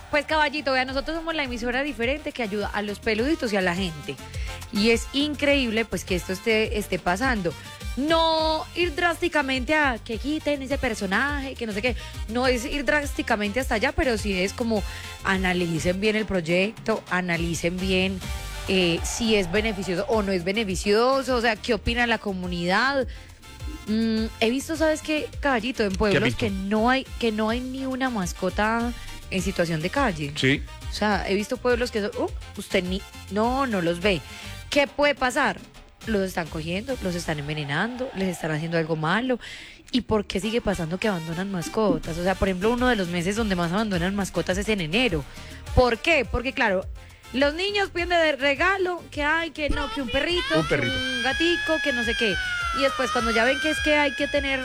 Pues caballito, vea, nosotros somos la emisora diferente que ayuda a los peluditos y a la gente. Y es increíble pues que esto esté pasando. No ir drásticamente a que quiten ese personaje, que no sé qué. No es ir drásticamente hasta allá, pero sí es como analicen bien el proyecto, analicen bien si es beneficioso o no es beneficioso, o sea, qué opina la comunidad. He visto, ¿sabes qué, caballito? En pueblos que no hay ni una mascota en situación de calle. Sí. O sea, he visto pueblos que usted no los ve. ¿Qué puede pasar? Los están cogiendo, los están envenenando, les están haciendo algo malo. ¿Y por qué sigue pasando que abandonan mascotas? O sea, por ejemplo, uno de los meses donde más abandonan mascotas es en enero. ¿Por qué? Porque claro, los niños piden de regalo que hay, que no, que un perrito, que un gatico, que no sé qué. Y después cuando ya ven que es que hay que tener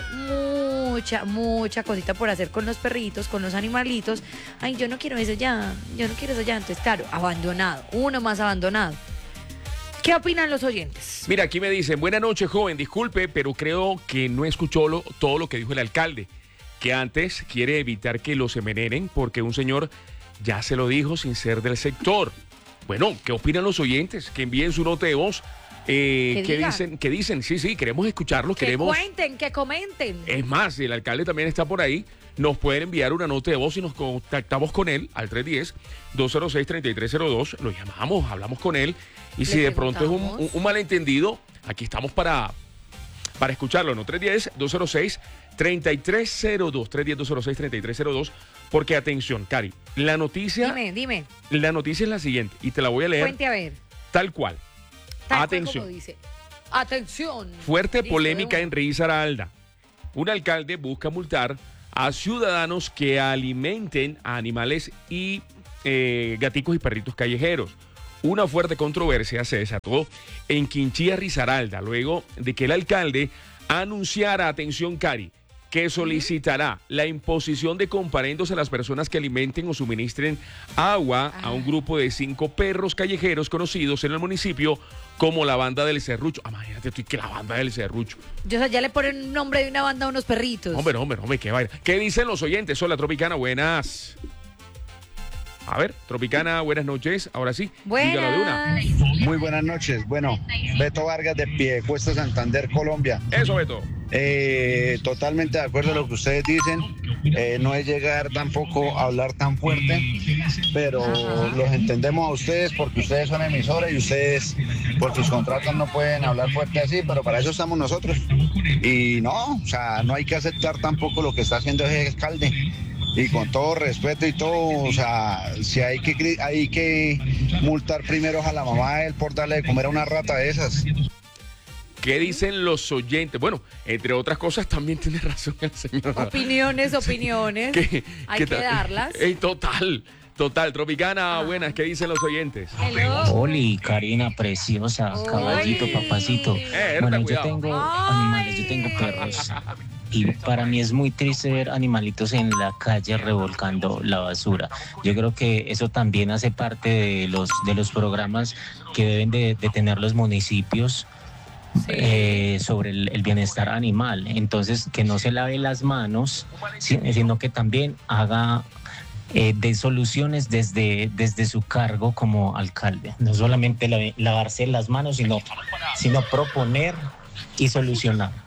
mucha cosita por hacer con los perritos, con los animalitos, ay, yo no quiero eso ya, entonces claro, abandonado, uno más abandonado. ¿Qué opinan los oyentes? Mira, aquí me dicen, buenas noches, joven, disculpe, pero creo que no escuchó todo lo que dijo el alcalde, que antes quiere evitar que los envenenen porque un señor ya se lo dijo sin ser del sector. Bueno, ¿qué opinan los oyentes? Que envíen su nota de voz. ¿Qué dicen? Sí, queremos escucharlos. Que cuenten, que comenten. Es más, si el alcalde también está por ahí, nos pueden enviar una nota de voz y nos contactamos con él al 310-206-3302. Lo llamamos, hablamos con él. Y si de pronto es un malentendido, aquí estamos para escucharlo, ¿no? 310-206-3302. 310-206-3302. Porque, atención, Cari, la noticia... Dime. La noticia es la siguiente, y te la voy a leer. Cuente a ver. Tal cual. Atención. Como dice. Atención. Fuerte polémica en Risaralda. Un alcalde busca multar a ciudadanos que alimenten a animales y gaticos y perritos callejeros. Una fuerte controversia se desató en Quinchía, Risaralda, luego de que el alcalde anunciara, atención, Cari, que solicitará la imposición de comparendos a las personas que alimenten o suministren agua a un grupo de 5 perros callejeros conocidos en el municipio como la Banda del Serrucho. Imagínate tú que la Banda del Serrucho. O sea, ya le ponen un nombre de una banda a unos perritos. Hombre, qué vaina. ¿Qué dicen los oyentes? Hola, Tropicana, buenas. A ver, Tropicana, buenas noches. Ahora sí, dígalo de una. Muy buenas noches. Bueno, Beto Vargas de Piedecuesta, Santander, Colombia. Eso, Beto. Totalmente de acuerdo a lo que ustedes dicen. No es llegar tampoco a hablar tan fuerte, pero los entendemos a ustedes porque ustedes son emisores y ustedes por sus contratos no pueden hablar fuerte así, pero para eso estamos nosotros. Y no, o sea, no hay que aceptar tampoco lo que está haciendo ese alcalde. Y con todo respeto y todo, o sea, si hay que multar primero a la mamá de él por darle de comer a una rata de esas. ¿Qué dicen los oyentes? Bueno, entre otras cosas también tiene razón el señor. Opiniones. Hay que darlas. Total, Tropicana, buenas, ¿qué dicen los oyentes? Oli, Karina, preciosa, caballito, papacito. Bueno, yo tengo animales, yo tengo perros. Y para mí es muy triste ver animalitos en la calle revolcando la basura. Yo creo que eso también hace parte de los programas que deben de tener los municipios sobre el bienestar animal. Entonces, que no se lave las manos, sino que también haga de soluciones desde su cargo como alcalde. No solamente lavarse las manos, sino proponer y solucionar.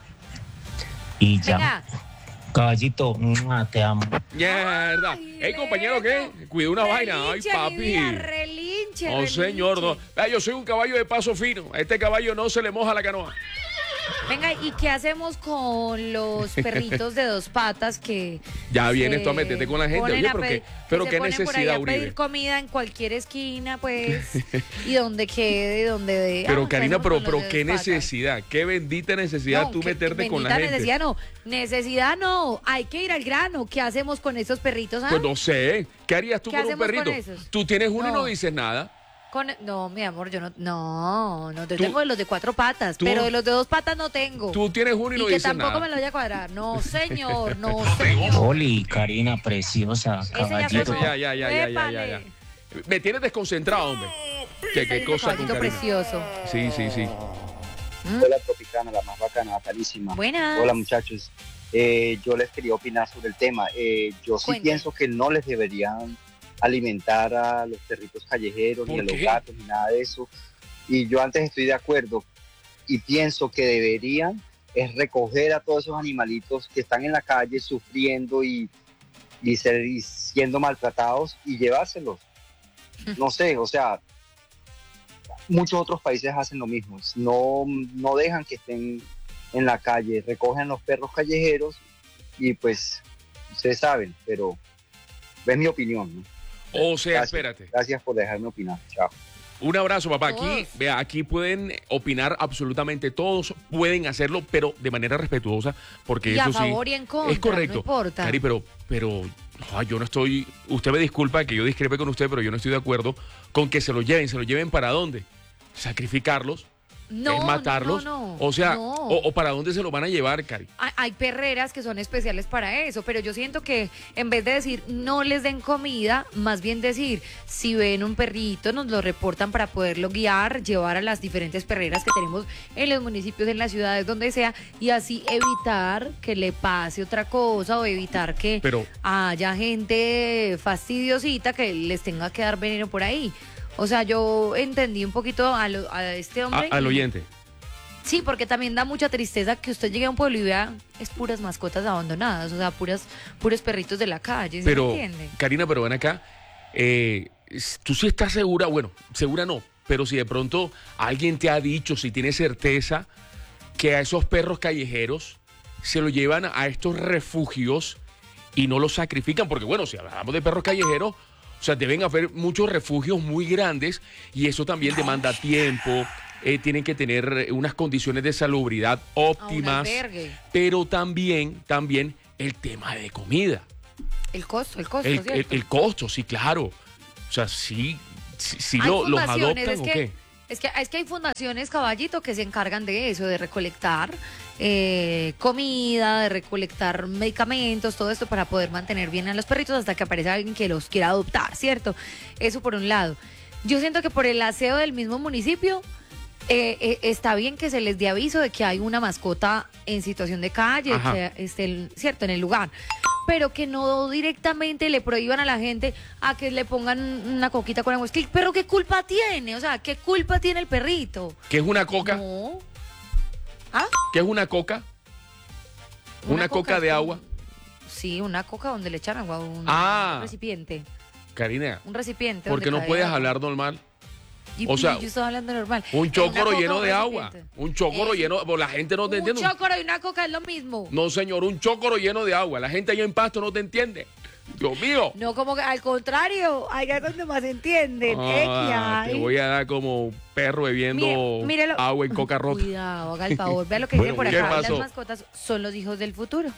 Y ya. Venga. Caballito, te amo. Mierda. Hey, compañero, ¿qué? Cuida una vaina. Ay, papi. Relinche. Oh, señor, no. Yo soy un caballo de paso fino. A este caballo no se le moja la canoa. Venga, ¿y qué hacemos con los perritos de 2 patas que ya vienes tú a meterte con la gente? Oye, pero qué necesidad, Uribe. Pedir comida en cualquier esquina, pues, y donde quede, donde... Pero Karina, pero qué necesidad, qué bendita necesidad tú meterte con la gente. Necesidad no, hay que ir al grano. ¿Qué hacemos con esos perritos? Pues no sé, ¿qué harías tú con un perrito? Tú tienes uno y no dices nada. No, mi amor, yo no tengo de los de 4 patas, pero de los de 2 patas no tengo. Tú tienes uno y no dices nada. Y que tampoco me lo voy a cuadrar. No, señor. Oli, Karina, preciosa, caballito. Ya. Me tienes desconcentrado, hombre. Qué cosa con Karina. Precioso. Sí. Hola, Tropicana, la más bacana, natalísima. Buenas. Hola, muchachos. Yo les quería opinar sobre el tema. Yo sí pienso que no les deberían alimentar a los perritos callejeros, ni a los gatos, ni nada de eso. Y yo antes estoy de acuerdo y pienso que deberían es recoger a todos esos animalitos que están en la calle sufriendo y siendo maltratados y llevárselos. No sé, o sea, muchos otros países hacen lo mismo. No dejan que estén en la calle, recogen los perros callejeros y pues ustedes saben, pero es mi opinión, ¿no? O sea, Gracias, espérate. Gracias por dejarme opinar. Chao. Un abrazo, papá. Aquí, vea, aquí pueden opinar absolutamente todos, pueden hacerlo, pero de manera respetuosa, porque y eso a favor sí y en contra, es correcto. no importa. Cari, pero yo no estoy, usted me disculpa que yo discrepe con usted, pero yo no estoy de acuerdo con que se lo lleven ¿para dónde? Sacrificarlos. No, es matarlos. no, o sea, no. o para dónde se lo van a llevar, Cari. Hay perreras que son especiales para eso, pero yo siento que en vez de decir no les den comida, más bien decir, si ven un perrito, nos lo reportan para poderlo guiar, llevar a las diferentes perreras que tenemos en los municipios, en las ciudades, donde sea, y así evitar que le pase otra cosa o evitar que haya gente fastidiosita que les tenga que dar veneno por ahí. O sea, yo entendí un poquito a este hombre. Al oyente. Sí, porque también da mucha tristeza que usted llegue a un pueblo y vea es puras mascotas abandonadas, o sea, puros perritos de la calle, ¿sí pero, me entiende? Karina, pero ven acá, tú sí estás segura, bueno, segura no, pero si de pronto alguien te ha dicho, si tienes certeza, que a esos perros callejeros se los llevan a estos refugios y no los sacrifican, porque bueno, si hablamos de perros callejeros, o sea, deben haber muchos refugios muy grandes y eso también demanda tiempo. Tienen que tener unas condiciones de salubridad óptimas, pero también el tema de comida. El costo, el costo, sí, claro. O sea, sí los adoptan o qué. Es que hay fundaciones, Caballito, que se encargan de eso, de recolectar comida, de recolectar medicamentos, todo esto para poder mantener bien a los perritos hasta que aparezca alguien que los quiera adoptar, ¿cierto? Eso por un lado. Yo siento que por el aseo del mismo municipio está bien que se les dé aviso de que hay una mascota en situación de calle, que esté, ¿cierto?, en el lugar. Pero que no directamente le prohíban a la gente a que le pongan una coquita con agua. Es que el perro, ¿qué culpa tiene? O sea, ¿qué culpa tiene el perrito? ¿Qué es una coca? No. ¿Ah? ¿Qué es una coca? ¿Una coca de agua? Sí, una coca donde le echan agua, un recipiente. Karina. Un recipiente. ¿Por qué no puedes hablar normal? O sea, yo estaba hablando normal. Un chócoro lleno de agua. Un chócoro lleno. La gente no te entiende. Un chócoro y una coca es lo mismo. No, señor, un chócoro lleno de agua. La gente allá en Pasto no te entiende. Dios mío. No, como que al contrario, allá es donde más entienden. Te voy a dar como perro bebiendo agua en coca rota. Cuidado, haga el favor. Vea lo que dice por acá. Las mascotas son los hijos del futuro.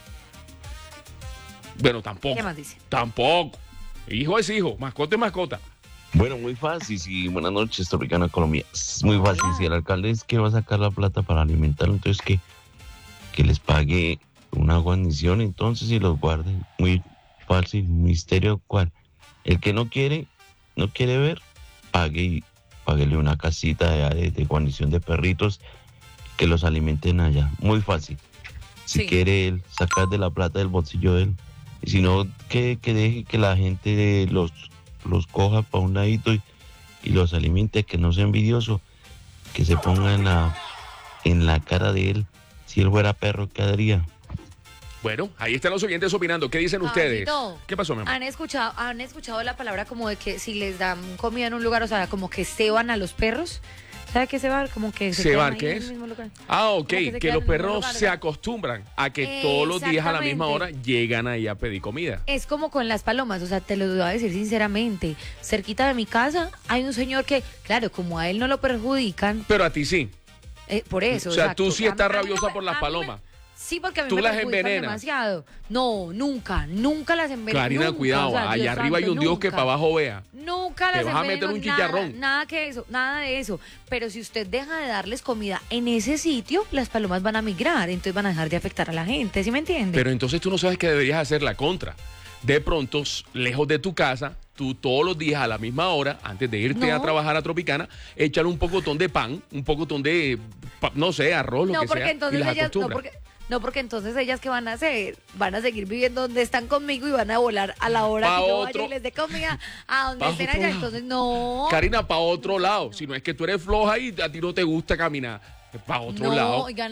Bueno, tampoco. ¿Qué más dice? Tampoco. Hijo es hijo, mascota es mascota. Bueno, muy fácil, sí, buenas noches, Tropicana Colombia. Es muy fácil, si el alcalde es que va a sacar la plata para alimentarlo, entonces que les pague una guarnición, entonces, y los guarden. Muy fácil, misterio cuál. El que no quiere ver, páguele una casita de guarnición de perritos, que los alimenten allá. Muy fácil. Si quiere él sacar de la plata del bolsillo de él, y si no, que deje que la gente los coja para un ladito y los alimente, que no sea envidioso, que se ponga en la cara de él. Si él fuera perro, ¿qué haría? Bueno, ahí están los oyentes opinando. ¿Qué dicen ustedes? ¿Qué pasó, mi amor? ¿Han escuchado la palabra como de que si les dan comida en un lugar, o sea, como que ceban a los perros? ¿Sabe qué cebar? Como que se ¿cebar qué es? Ok, que los perros se acostumbran a que todos los días a la misma hora llegan ahí a pedir comida. Es como con las palomas, o sea, te lo voy a decir sinceramente. Cerquita de mi casa hay un señor que, claro, como a él no lo perjudican. Pero a ti sí. Por eso. O sea, exacto. Tú sí estás rabiosa por las palomas. Sí, porque a mí ¿Tú me las perjudican envenenas? demasiado. No, nunca las enveneno. Karina, nunca, cuidado, o sea, allá arriba hay un Dios que para abajo vea. Nunca las enveneno. Te vas a meter un chicharrón. Nada de eso. Pero si usted deja de darles comida en ese sitio, las palomas van a migrar, entonces van a dejar de afectar a la gente, ¿sí me entiende? Pero entonces tú no sabes que deberías hacer la contra. De pronto, lejos de tu casa, tú todos los días a la misma hora, antes de irte a trabajar a Tropicana, échale un pocotón de pan, un pocotón de, no sé, arroz, lo que sea, entonces y las ellas, acostumbras. No, porque entonces ellas, ¿qué van a hacer? Van a seguir viviendo donde están conmigo y van a volar a la hora que yo vaya y les dé comida a donde estén allá. Entonces, no. Karina, para otro lado. Si no es que tú eres floja y a ti no te gusta caminar. Para otro lado. Oigan,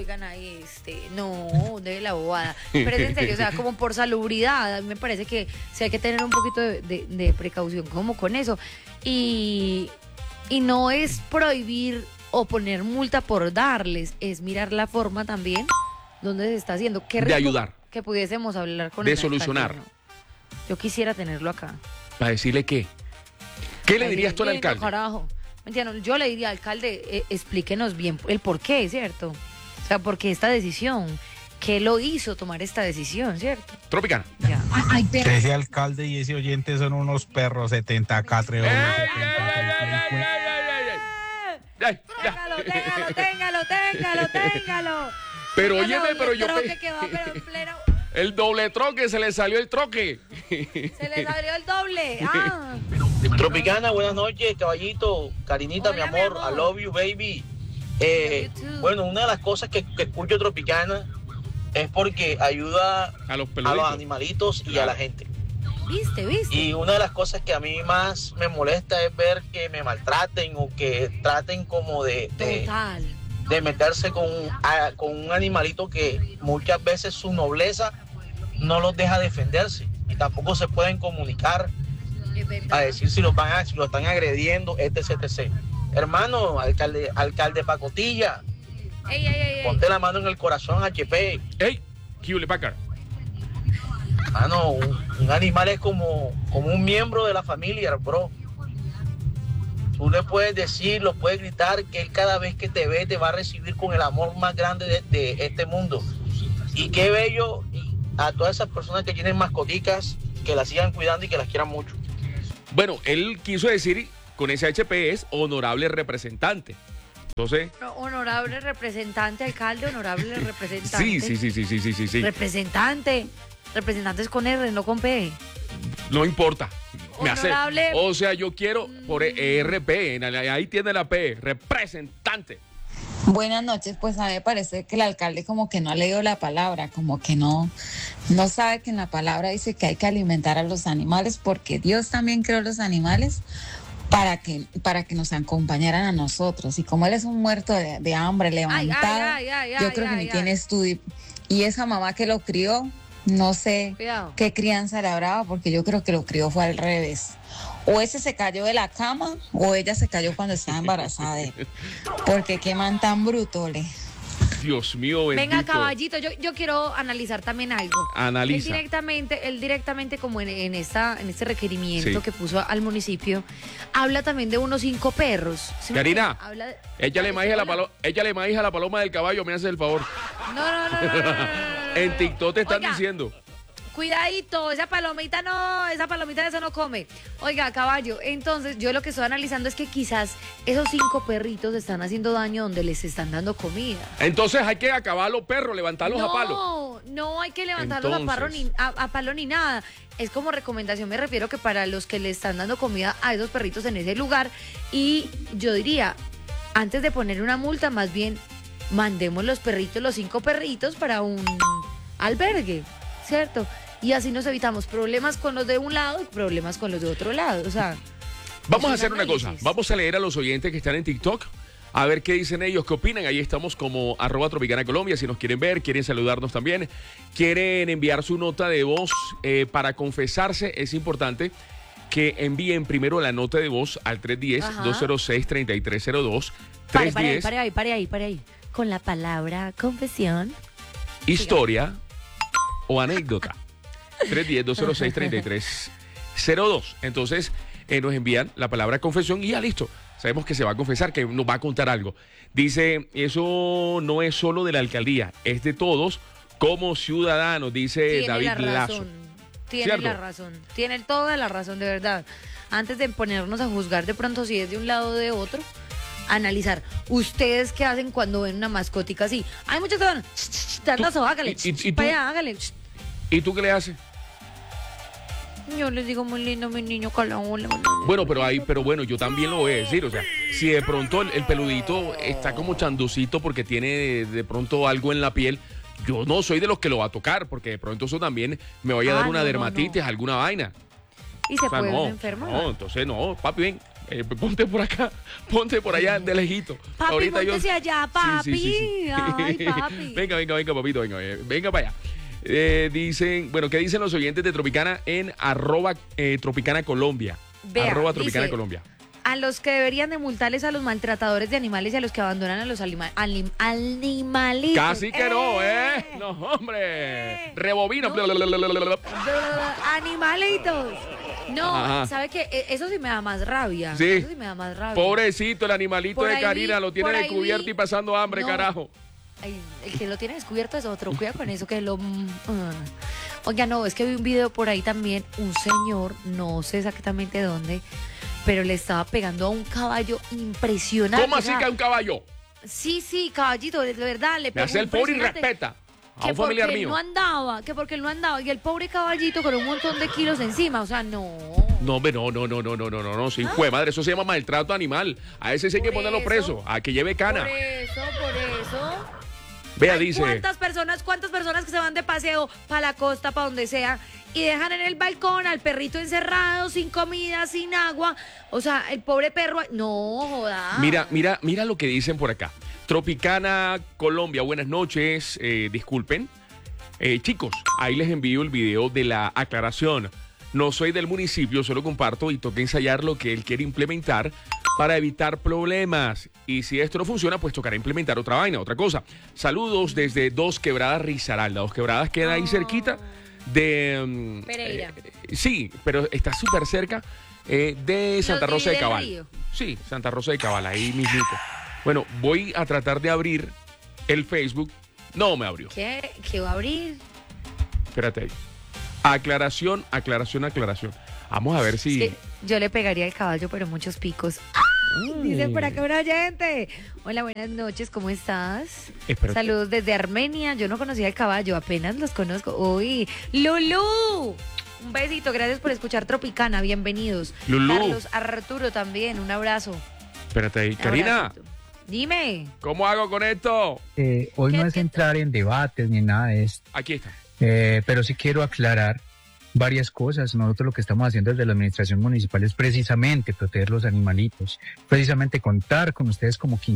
no, de la bobada. Pero es en serio, o sea, como por salubridad, a mí me parece que sí hay que tener un poquito de precaución como con eso. Y no es prohibir o poner multa por darles, es mirar la forma también donde se está haciendo. Qué rico de ayudar. Que pudiésemos hablar con de el solucionar. alcalde, ¿no? Yo quisiera tenerlo acá. Para decirle qué. ¿Qué le dirías tú al alcalde? Carajo. Mentira, yo le diría, alcalde, explíquenos bien el por qué, ¿cierto? O sea, por qué esta decisión. ¿Qué lo hizo tomar esta decisión, cierto? Tropicana. Ya. Ese alcalde y ese oyente son unos perros 70 catreos. Téngalo. Pero óyeme, pero yo... El doble troque, se le salió el troque. Se le salió el doble. Tropicana, buenas noches, caballito, Karinita, Hola, mi amor, I love you, baby. Bueno, una de las cosas que escucho Tropicana es porque ayuda a los animalitos y a la gente. ¿Viste? Y una de las cosas que a mí más me molesta es ver que me maltraten o que traten como de meterse con un animalito que muchas veces su nobleza no los deja defenderse y tampoco se pueden comunicar a decir si lo están agrediendo, etc. Hermano, alcalde Pacotilla, ponte la mano en el corazón, HP. ¡Ey! Hewlett Packard. Mano, un animal es como un miembro de la familia, bro. Tú le puedes decir, lo puedes gritar, que él cada vez que te ve te va a recibir con el amor más grande de este mundo. Y qué bello a todas esas personas que tienen mascoticas, que las sigan cuidando y que las quieran mucho. Bueno, él quiso decir con ese HP es honorable representante. Entonces... No, honorable representante, alcalde, honorable representante. Sí. Representantes con R, no con P. No importa. Honorable. O sea, yo quiero por ERP, ahí tiene la P, representante. Buenas noches, pues a mí me parece que el alcalde como que no ha leído la palabra, como que no sabe que en la palabra dice que hay que alimentar a los animales porque Dios también creó los animales para que nos acompañaran a nosotros. Y como él es un muerto de hambre, levantado, yo creo que ni tiene estudio. Y esa mamá que lo crió, no sé qué crianza le habrá, porque yo creo que lo crió fue al revés. O ese se cayó de la cama, o ella se cayó cuando estaba embarazada de él. Porque qué man tan bruto, Dios mío, bendito. Venga, caballito, yo quiero analizar también algo. Analiza. Él directamente como en este requerimiento que puso al municipio, habla también de unos 5 perros. ¿Sí? Karina, échale maíz a la paloma del caballo, me hace el favor. No. En TikTok te están diciendo. Cuidadito, esa palomita eso no come. Oiga, caballo, entonces yo lo que estoy analizando es que quizás esos 5 perritos están haciendo daño donde les están dando comida. Entonces hay que acabar los perros, levantarlos a palo. No hay que levantarlos a palo ni nada. Es como recomendación, me refiero que para los que le están dando comida a esos perritos en ese lugar. Y yo diría, antes de poner una multa, más bien mandemos los 5 perritos para un albergue, ¿cierto? Y así nos evitamos problemas con los de un lado y problemas con los de otro lado. O sea, vamos a hacer una cosa. Vamos a leer a los oyentes que están en TikTok. A ver qué dicen ellos, qué opinan. Ahí estamos como @Tropicana Colombia. Si nos quieren ver, quieren saludarnos también, quieren enviar su nota de voz para confesarse, es importante que envíen primero la nota de voz al 310-206-3302. Pare ahí. Con la palabra confesión. Historia o anécdota. 310-206-3302. Entonces nos envían la palabra confesión y ya listo. Sabemos que se va a confesar, que nos va a contar algo. Dice, eso no es solo de la alcaldía, es de todos como ciudadanos, dice David Lazo. Tiene la razón, tiene toda la razón, de verdad. Antes de ponernos a juzgar de pronto si es de un lado o de otro, analizar. ¿Ustedes qué hacen cuando ven una mascotica así? Hay muchos que van, hágale, hágale. ¿Y tú qué le haces? Yo les digo, muy lindo, mi niño, calabola. Bueno, pero bueno, yo también lo voy a decir. O sea, si de pronto el peludito está como chanducito porque tiene de pronto algo en la piel, yo no soy de los que lo va a tocar, porque de pronto eso también me vaya a dar una dermatitis, alguna vaina. Y se puede enfermar. No, entonces no, papi, ven. Ponte por acá, ponte por allá de lejito. Papi, ahorita póntese allá, papi. Sí. Ay, papi. Venga, papito, venga para allá. Dicen, bueno, ¿qué dicen los oyentes de Tropicana en @Tropicana Colombia? Vea, @Tropicana dice, Colombia. A los que deberían de multarles a los maltratadores de animales y a los que abandonan a los animalitos. Casi que no, ¿eh? No, hombre. Rebobina. Animalitos. No, Ajá. ¿sabe qué? Eso sí me da más rabia. Sí. Eso sí me da más rabia. Pobrecito, el animalito Por de ahí Karina lo tiene descubierto y pasando hambre, no. carajo. Ay, el que lo tiene descubierto es otro. Cuida con eso que lo... Oiga, no, es que vi un video por ahí también. Un señor, no sé exactamente dónde, pero le estaba pegando a un caballo impresionante. ¿Cómo así que a un caballo? Sí, caballito, de verdad, le pegó. Me hace el pobre y respeta a un familiar mío. Que porque él no andaba, y el pobre caballito con un montón de kilos encima, o sea, no. No, hombre, no, sí, fue madre, eso se llama maltrato animal. A ese sí hay que ponerlo preso, a que lleve cana. Por eso. Vea, Ay, dice. ¿Cuántas personas que se van de paseo para la costa, para donde sea, y dejan en el balcón al perrito encerrado, sin comida, sin agua? O sea, el pobre perro, no joda. Mira lo que dicen por acá. Tropicana Colombia, buenas noches, disculpen. Chicos, ahí les envío el video de la aclaración. No soy del municipio, solo comparto y toca ensayar lo que él quiere implementar para evitar problemas. Y si esto no funciona, pues tocará implementar otra vaina, otra cosa. Saludos desde Dos Quebradas, Risaralda. Dos Quebradas queda ahí cerquita de... Pereira. Sí, pero está súper cerca de Santa Rosa de Cabal. Río. Sí, Santa Rosa de Cabal, ahí mismito. Bueno, voy a tratar de abrir el Facebook. No me abrió. ¿Qué va a abrir? Espérate ahí. Aclaración. Vamos a ver si... Es que yo le pegaría al caballo, pero muchos picos. Dice por acá una oyente. Hola, buenas noches, ¿cómo estás? Espérate. Saludos desde Armenia. Yo no conocía al caballo, apenas los conozco. Uy, Lulú. Un besito, gracias por escuchar Tropicana, bienvenidos. Lulú. Carlos Arturo también, un abrazo. Espérate ahí. Karina, Abracito. Dime. ¿cómo hago con esto? Hoy no es entrar en debates ni nada de esto, Aquí está. pero sí quiero aclarar varias cosas. Nosotros lo que estamos haciendo desde la administración municipal es precisamente proteger los animalitos, precisamente contar con ustedes como